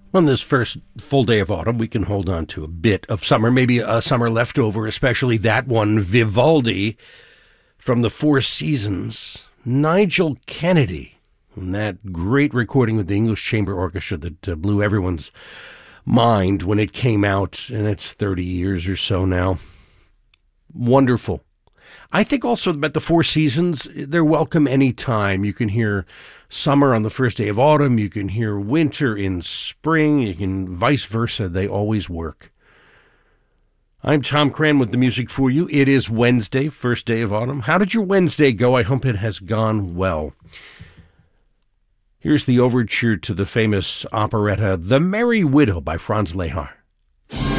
On this first full day of autumn, we can hold on to a bit of summer, maybe a summer leftover, especially that one, Vivaldi from the Four Seasons, Nigel Kennedy, and that great recording with the English Chamber Orchestra that blew everyone's mind when it came out, and it's 30 years or so now. Wonderful. I think also about the Four Seasons, they're welcome anytime. You can hear summer on the first day of autumn. You can hear winter in spring. You can vice versa. They always work. I'm Tom Cran with the music for you. It is Wednesday, first day of autumn. How did your Wednesday go? I hope it has gone well. Here's the overture to the famous operetta, The Merry Widow by Franz Lehár.